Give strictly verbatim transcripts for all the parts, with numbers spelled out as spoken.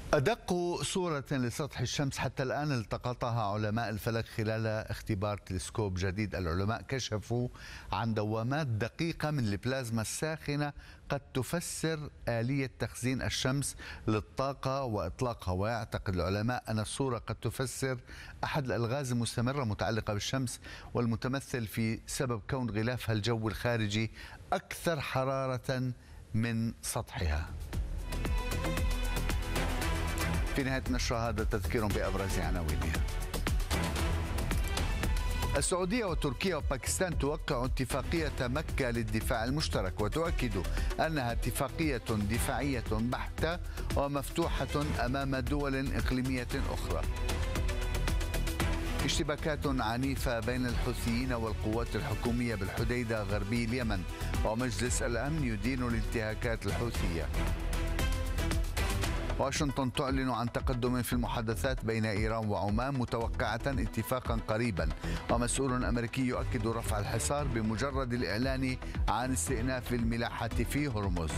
أدق صورة لسطح الشمس حتى الآن التقطها علماء الفلك خلال اختبار تلسكوب جديد. العلماء كشفوا عن دوامات دقيقة من البلازما الساخنة قد تفسر آلية تخزين الشمس للطاقة وإطلاقها، ويعتقد العلماء أن الصورة قد تفسر أحد الألغاز المستمرة متعلقة بالشمس، والمتمثل في سبب كون غلافها الجوي الخارجي أكثر حرارة من سطحها. في نهاية النشرة هذا تذكير بأبرز عناوينها. السعودية وتركيا وباكستان توقع اتفاقية مكة للدفاع المشترك، وتؤكد أنها اتفاقية دفاعية بحتة ومفتوحة أمام دول إقليمية أخرى. اشتباكات عنيفة بين الحوثيين والقوات الحكومية بالحديدة غربي اليمن، ومجلس الأمن يدين الانتهاكات الحوثية. واشنطن تعلن عن تقدم في المحادثات بين إيران وعمان، متوقعة اتفاقا قريبا، ومسؤول أمريكي يؤكد رفع الحصار بمجرد الإعلان عن استئناف الملاحة في هرمز.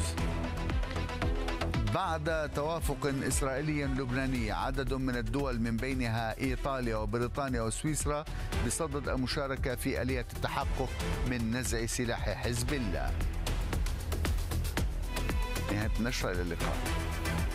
بعد توافق إسرائيلي لبناني، عدد من الدول من بينها إيطاليا وبريطانيا وسويسرا بصدد المشاركة في آلية التحقق من نزع سلاح حزب الله. نهاية النشرة، إلى اللقاء.